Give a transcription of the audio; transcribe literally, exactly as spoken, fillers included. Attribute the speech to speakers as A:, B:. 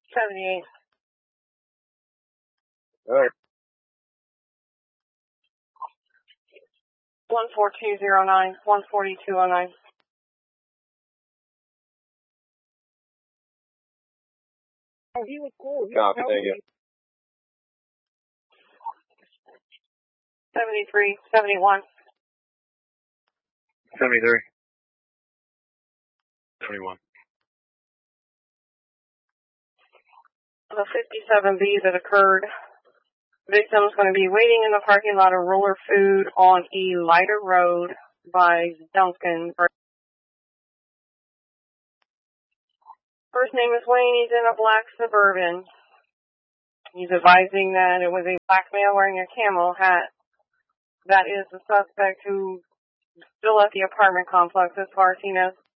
A: seventy-eight.
B: All right.
A: one four two zero nine, one four two oh nine. Oh, he was cool. He
B: Copy,
A: was
B: thank you.
A: seventy-three, seventy-one.
B: seventy-three. twenty-one.
A: The fifty-seven B that occurred. Victim's going to be waiting in the parking lot of Roller Food on Elida Road by Duncan. First name is Wayne. He's in a black Suburban. He's advising that it was a black male wearing a camel hat. That is the suspect who's still at the apartment complex as far as he knows.